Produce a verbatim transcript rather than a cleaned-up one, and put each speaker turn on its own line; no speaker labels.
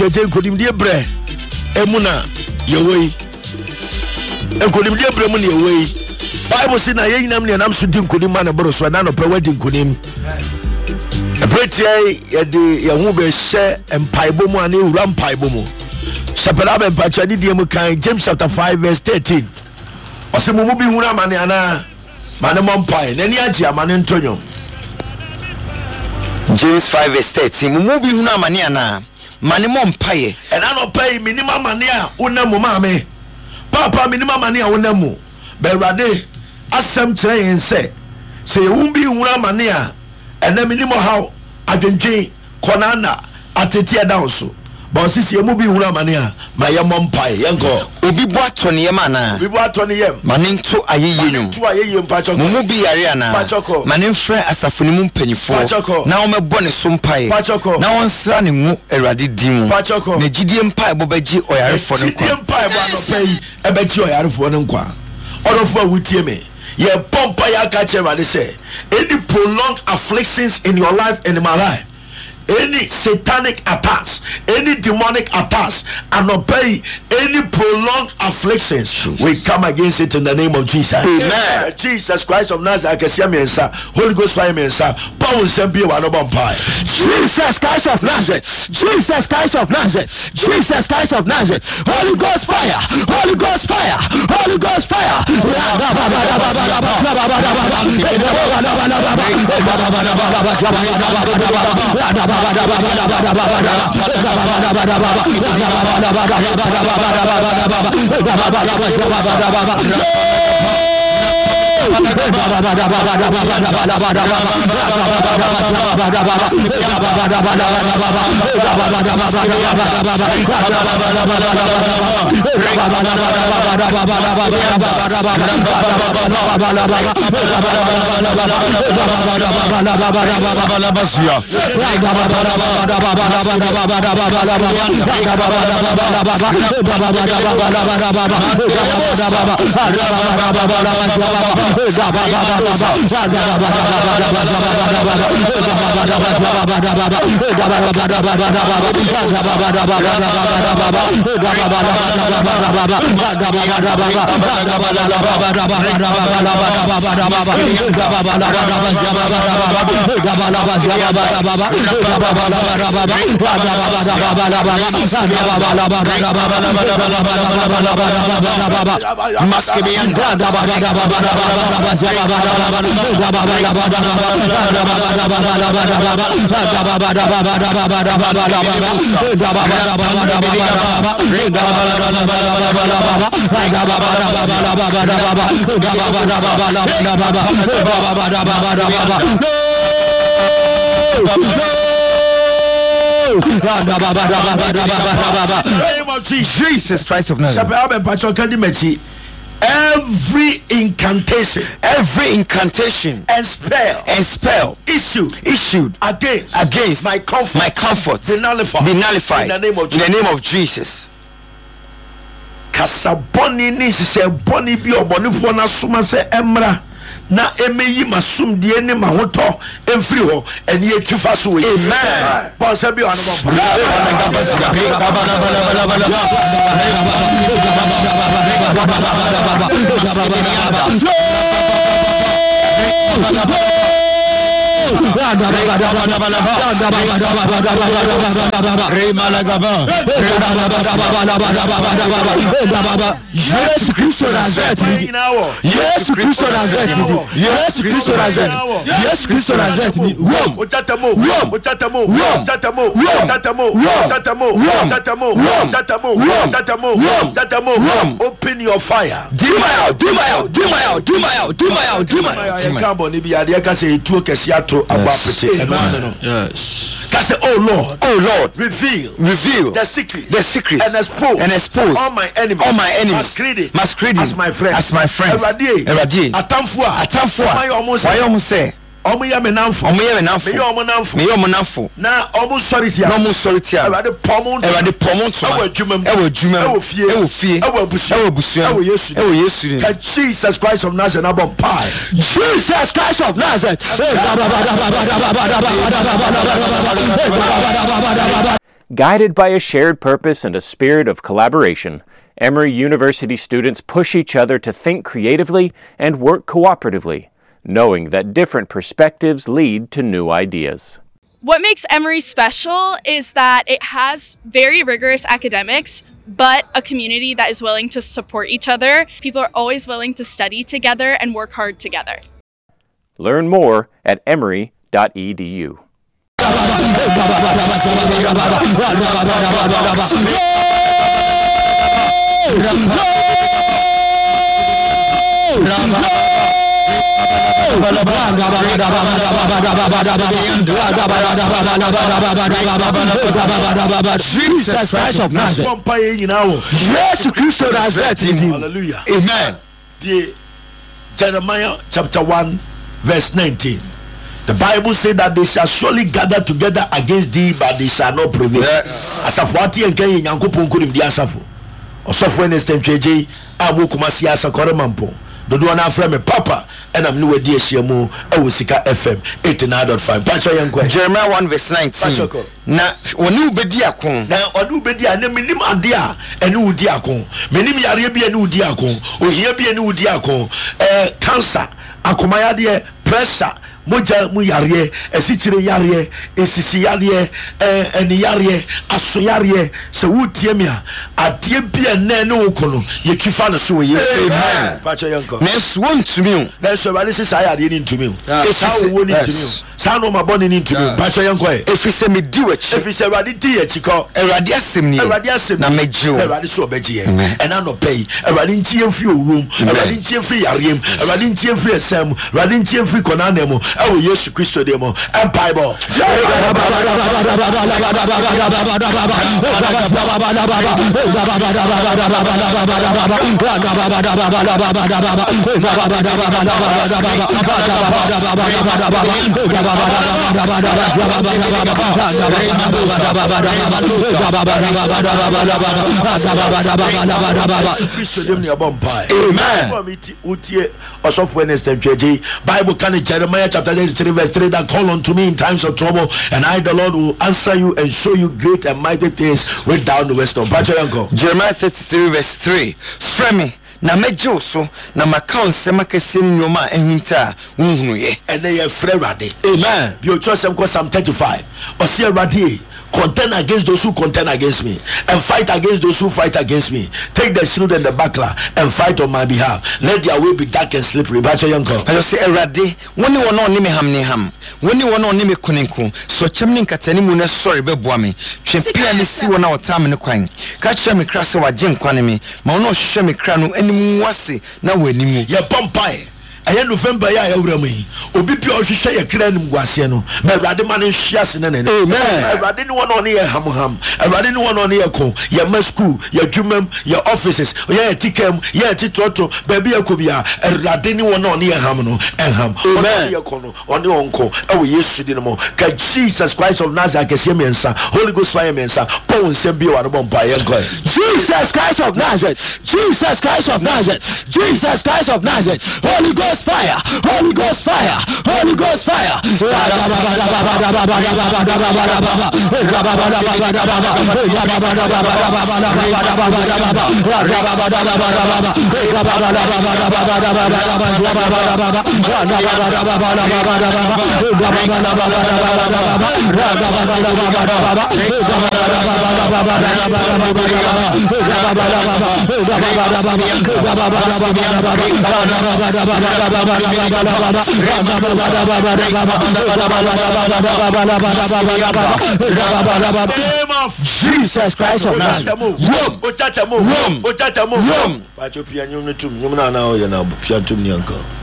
je nkodim de bre emuna yewei nkodim de bre mu ne yewei Bible say na yeyinam ne nam so di nkodim ma na boro so na no pe wadi nkodim epretie ye de ye hu be hye empaibo mu ana ewura empaibo mu Sapela be pacha di die mu kan James chapter five verse thirteen ose mu mu bi hu na mane ana mane mo empai na ni agi amane ntonyo
James five verse thirteen mu mu bi hu na mane ana mane mo empai
e na no pay minimum mane a wonamu maame papa minimum mane a wonamu be Awurade asem kire yen se se hu bi hu na mane a ena minimum how adwendwen konana atete down so but sisi emu bi hura mane a ma ye mompai yenko
obi bo atone ye mana
obi bo atone ye
mane nto ayeye num
nto ayeye mpachoko
mu bi yare ana mane mfre asafoni mu mpanyifo na wo mebɔ ne so mpai na won sra ne mu Awurade dim na gidie mpai bo baji oyarefo ne kwa
gidie mpai bo no pai e baji oyarefo ne kwa odofo awutie me ye pompa ya ka che Awurade say any prolonged afflictions in your life and in my life, any satanic attacks, any demonic attacks, and obey any prolonged afflictions, Jesus. We come against it in the name of Jesus.
Amen.
Amen. Jesus Christ of Nazareth, Holy Ghost fire mensa, power sempi wa no bompai.
Jesus Christ of Nazareth, Jesus Christ of Nazareth, Jesus Christ of Nazareth, Holy Ghost fire, Holy Ghost fire, Holy Ghost fire.
Jesus Christ of Nazareth.
Every incantation,
every incantation
and spell,
and spell
issued,
issued
against,
against
my comfort,
my comfort,
be nullified,
be nullified
in the name of Jesus.
In the name of Jesus.
Kasaboni ni se boni bi obonifo na suma se emra na emeyi masum de ni mahoto emfiri ho eni etifa so we.
Amen.
Paul say bi anu bo.
Yes, Christ Nazareth. Yes, Christ Nazareth. Yes, Christ Nazareth. Yes, Christ Nazareth. Rome.
Otatamo.
Rome.
Otatamo.
Rome.
Otatamo.
Rome.
Otatamo.
Rome.
Otatamo.
Rome.
Otatamo.
Rome.
Otatamo.
Rome.
Otatamo.
Rome.
Otatamo.
Rome.
Open your fire.
Do my out. Do my out. Do my out. Do my out. Do my out. Do my out.
I can't believe you. I can't say two kesiato abapete.
Yes.
Can say, oh Lord,
oh Lord,
reveal,
reveal
the secrets,
the secrets,
and expose,
and expose
all my enemies,
all my enemies,
masquerading,
masquerading
as my friends,
as my friends.
Eradi,
Eradi,
atamfua,
atamfua. Why almost say?
Omo ya menamfo.
Omo ya menamfo.
Me omo namfo.
Me omo namfo.
Na omo sorry tia.
Na omo sorry tia.
Erade pomo.
Erade pomo to.
Ewo adwuma.
Ewo adwuma.
Ewo fie.
Ewo fie.
Ewo abusu.
Ewo abusu.
Ewo Yesu.
Ewo Yesu.
That Jesus Christ of Nazareth abon pie.
Jesus Christ of Nazareth.
Guided by a shared purpose and a spirit of collaboration, Emory University students push each other to think creatively and work cooperatively, knowing that different perspectives lead to new ideas.
What makes Emory special is that it has very rigorous academics, but a community that is willing to support each other. People are always willing to study together and work hard together.
Learn more at emory dot e d u.
Jesus Christ of Nazareth. Jesus Christ of Nazareth.
Hallelujah.
Amen.
The Jeremiah chapter one verse nineteen. The Bible said that they shall surely gather together against thee, but they shall not prevail.
Yes.
Asafuati enke nyankopon kunim di asafo. Osofo ne stentweje amu kumasi asakore mampo. Dodo na afre me papa and I'm new di ehyiamu awusika F M eighty-nine point five. Pacho yankwa.
Jeremiah one verse nineteen. Na oni ubedi akon.
Na oni ubedi a na minim ade a ene udi akon. Minim yare bi ene udi akon. Ohia bi ene udi akon. Eh cancer, akomayade, pressure, moja mu yare, esichire yare, esisi yare, eh eni yare, aso yare, se wutie me a ade bi ene ne okono ye kifa no so ye.
Amen.
Pacho yanko.
Na so ntumi o.
Na so bale se say ade ni ntumi o. Sa wo ni ntumi o. Sa no ma boni ni ntumi o. Pacho yanko e.
Efise me di wachi.
Efise Awurade di achi ko.
Awurade asem ni.
Awurade asem
na meji o.
Awurade so obeji ye. Ena no pay. Awurade nchi emfi owum. Awurade nchi emfi yarem. Awurade nchi emfi esem. Awurade nchi emfi konanemo. Ewo Yesu Kristo demo. Empire. Amen. Bible can Jeremiah chapter thirty-three verse three that call unto me in times of trouble, and I the Lord will answer you and show you great and mighty things with down the wisdom.
Jeremiah thirty-three verse three. Frame na mejo so na maka onsema kese nyoma ehunta unhunu ye.
Ene ye frɛ Awurade. Amen. Bi o chosem ko Psalm thirty-five. Ɔse Awurade contend against those who contend against me and fight against those who fight against me. Take the shield and the buckler and fight on my behalf. Let their way be dark and slippery. Bacho yanko.
I say Awurade, woni wono ni me ham ni ham. Woni wono ni me kuninku. So chemni nkatani mu na sorry be boa me. Twepia ni si wona otam ne kwan. Ka kire me kra se waje nkwan me. Ma wono hwehwe me kra no animu wase na wanimu.
Ye pompai. Aye November ya awura mu yi obi bi ohwehwe ye kra nim guase no ma Awurade ma ne hwia se ne ne. Amen. Awurade ni wono ne ye ham ham. Awurade ni wono ne ye ko ye ma school ye dwumam ye offices ye tikem ye titroto ba bi akobia Awurade ni wono ne ye ham no enham. Amen. Ye ko no one onko e wo Yesu di no mo ka Jesus Christ of Nazareth kese mensa Holy Ghost fire mensa pon nsem bi wa no bompa ye ko.
Jesus Christ of Nazareth. Jesus Christ of Nazareth. Jesus Christ of Nazareth. Holy Ghost fire, Holy Ghost fire, Holy Ghost fire. Jesus Christ of Nazareth.
Rome. Rome. Rome. Rome.